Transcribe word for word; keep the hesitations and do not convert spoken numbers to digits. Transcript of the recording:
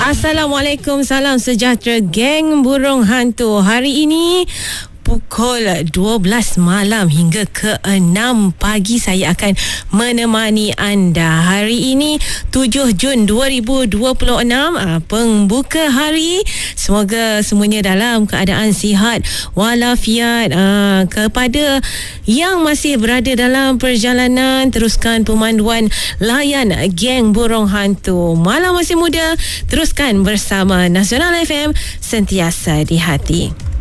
Assalamualaikum, salam sejahtera geng burung hantu. Hari ini pukul dua belas malam hingga ke enam pagi saya akan menemani anda. Hari ini tujuh Jun dua ribu dua puluh enam, pembuka hari. Semoga semuanya dalam keadaan sihat walafiat. Kepada yang masih berada dalam perjalanan, teruskan pemanduan layan geng burung hantu. Malam masih muda, teruskan bersama Nasional F M, sentiasa di hati.